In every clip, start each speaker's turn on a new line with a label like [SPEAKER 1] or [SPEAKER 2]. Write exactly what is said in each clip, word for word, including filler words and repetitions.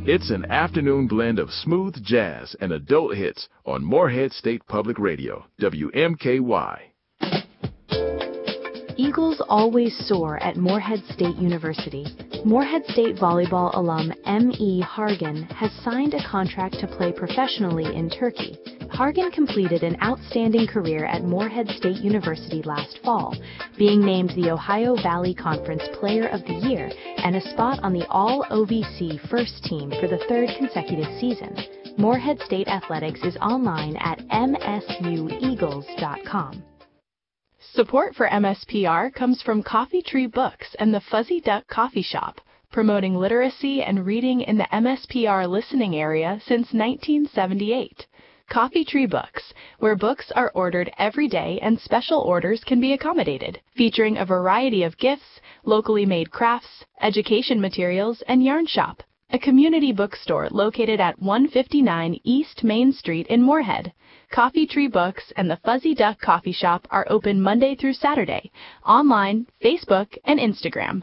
[SPEAKER 1] It's an afternoon blend of smooth jazz and adult hits on Morehead State Public Radio, W M K Y.
[SPEAKER 2] Eagles always soar at Morehead State University. Morehead State volleyball alum M E Hargan has signed a contract to play professionally in Turkey. Hargan completed an outstanding career at Morehead State University last fall, being named the Ohio Valley Conference Player of the Year and a spot on the All-O V C first team for the third consecutive season. Morehead State Athletics is online at M S U eagles dot com.
[SPEAKER 3] Support for M S P R comes from Coffee Tree Books and the Fuzzy Duck Coffee Shop, promoting literacy and reading in the M S P R listening area since nineteen seventy-eight. Coffee Tree Books, where books are ordered every day and special orders can be accommodated, featuring a variety of gifts, locally made crafts, education materials, and yarn shop. A community bookstore located at one fifty-nine East Main Street in Morehead. Coffee Tree Books and the Fuzzy Duck Coffee Shop are open Monday through Saturday, online, Facebook, and Instagram.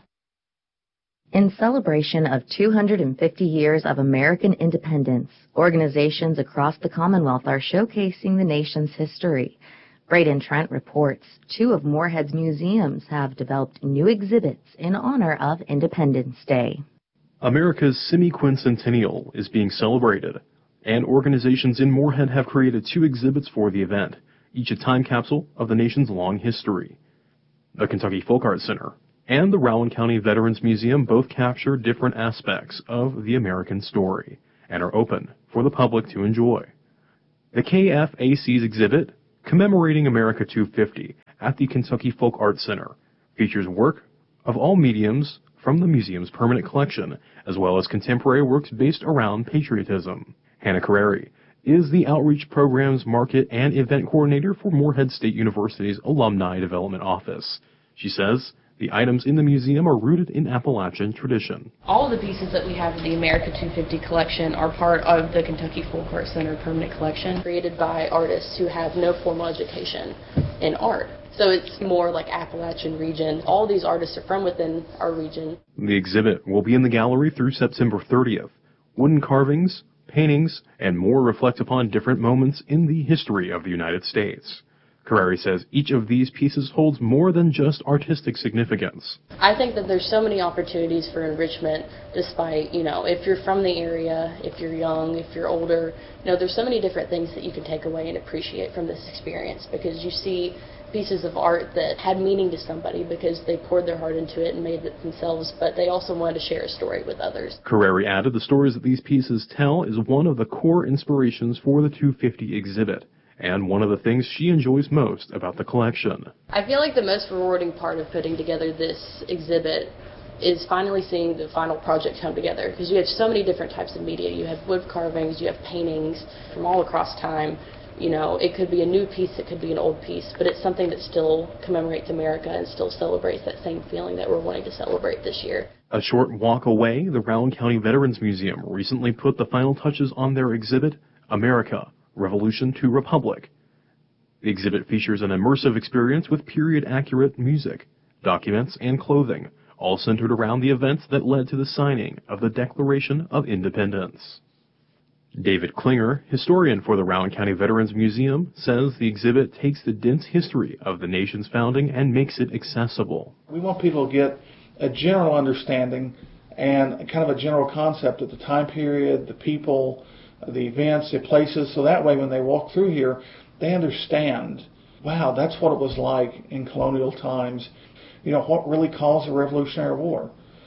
[SPEAKER 4] In celebration of two hundred fifty years of American independence, organizations across the Commonwealth are showcasing the nation's history. Braden Trent reports two of Morehead's museums have developed new exhibits in honor of Independence Day.
[SPEAKER 5] America's semi-quincentennial is being celebrated, and organizations in Morehead have created two exhibits for the event, each a time capsule of the nation's long history. The Kentucky Folk Art Center and the Rowan County Veterans Museum both capture different aspects of the American story and are open for the public to enjoy. The K F A C's exhibit, Commemorating America two fifty, at the Kentucky Folk Art Center, features work of all mediums from the museum's permanent collection, as well as contemporary works based around patriotism. Hannah Carreri is the Outreach Program's Market and Event Coordinator for Morehead State University's Alumni Development Office. She says the items in the museum are rooted in Appalachian tradition.
[SPEAKER 6] All of the pieces that we have in the America two fifty collection are part of the Kentucky Folk Art Center permanent collection, created by artists who have no formal education in art. So it's more like Appalachian region. All these artists are from within our region.
[SPEAKER 5] The exhibit will be in the gallery through September thirtieth. Wooden carvings, paintings, and more reflect upon different moments in the history of the United States. Carreri says each of these pieces holds more than just artistic significance.
[SPEAKER 6] I think that there's so many opportunities for enrichment despite, you know, if you're from the area, if you're young, if you're older, you know, there's so many different things that you can take away and appreciate from this experience because you see pieces of art that had meaning to somebody because they poured their heart into it and made it themselves, but they also wanted to share a story with others.
[SPEAKER 5] Carreri added the stories that these pieces tell is one of the core inspirations for the two fifty exhibit, and one of the things she enjoys most about the collection.
[SPEAKER 6] I feel like the most rewarding part of putting together this exhibit is finally seeing the final project come together, because you have so many different types of media. You have wood carvings, you have paintings from all across time. You know, it could be a new piece, it could be an old piece, but it's something that still commemorates America and still celebrates that same feeling that we're wanting to celebrate this year.
[SPEAKER 5] A short walk away, the Rowan County Veterans Museum recently put the final touches on their exhibit, America, Revolution to Republic. The exhibit features an immersive experience with period-accurate music, documents, and clothing, all centered around the events that led to the signing of the Declaration of Independence. David Klinger, historian for the Rowan County Veterans Museum, says the exhibit takes the dense history of the nation's founding and makes it accessible.
[SPEAKER 7] We want people to get a general understanding and kind of a general concept of the time period, the people, the events, the places, so that way when they walk through here, they understand, wow, that's what it was like in colonial times. You know, what really caused the Revolutionary War?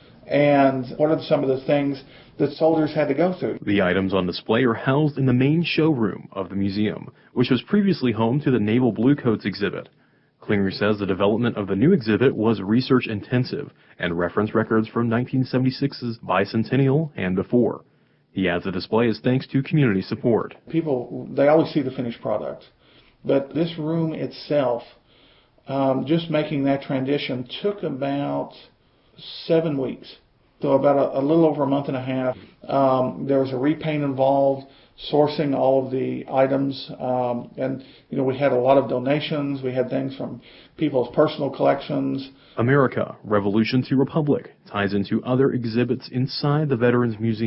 [SPEAKER 7] And what are some of the things that soldiers had to go through?
[SPEAKER 5] The items on display are housed in the main showroom of the museum, which was previously home to the Naval Bluecoats exhibit. Klinger says the development of the new exhibit was research-intensive and referenced records from nineteen seventy-six's bicentennial and before. He adds the display is thanks to community support.
[SPEAKER 7] People, they always see the finished product, but this room itself, um, just making that transition took about seven weeks. So about a, a little over a month and a half. Um, there was a repaint involved, sourcing all of the items, um, and you know we had a lot of donations. We had things from people's personal collections.
[SPEAKER 5] America, Revolution to Republic ties into other exhibits inside the Veterans Museum,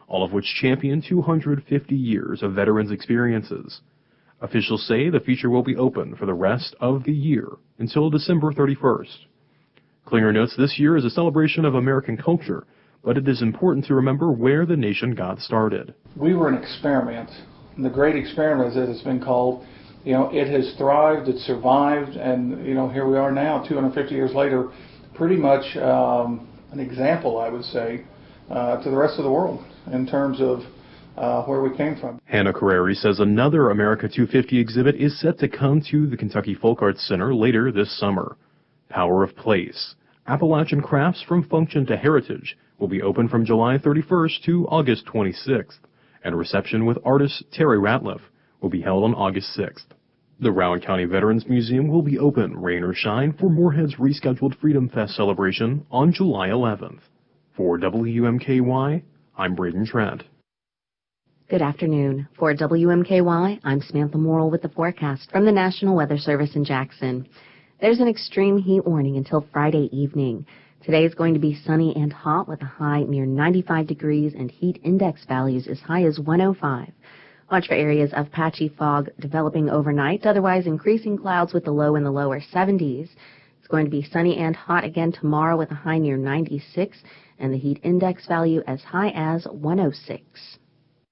[SPEAKER 5] all of which champion two hundred fifty years of veterans' experiences. Officials say the feature will be open for the rest of the year until December thirty-first. Klinger notes this year is a celebration of American culture, but it is important to remember where the nation got started.
[SPEAKER 7] We were an experiment. The great experiment, as it has been called, you know, it has thrived, it survived, and, you know, here we are now, two hundred fifty years later, pretty much um, an example, I would say, uh, to the rest of the world in terms of uh, where we came from.
[SPEAKER 5] Hannah Carreri says another America two fifty exhibit is set to come to the Kentucky Folk Arts Center later this summer. Power of Place, Appalachian Crafts from Function to Heritage, will be open from July thirty-first to August twenty-sixth, and a reception with artist Terry Ratliff will be held on August sixth. The Rowan County Veterans Museum will be open, rain or shine, for Moorhead's rescheduled Freedom Fest celebration on July eleventh. For W M K Y, I'm Braden Trent.
[SPEAKER 4] Good afternoon. For W M K Y, I'm Samantha Morrill with the forecast from the National Weather Service in Jackson. There's an extreme heat warning until Friday evening. Today is going to be sunny and hot with a high near ninety-five degrees and heat index values as high as one oh five. Watch for areas of patchy fog developing overnight, otherwise increasing clouds with the low in the lower seventies. It's going to be sunny and hot again tomorrow with a high near ninety-six and the heat index value as high as one oh six.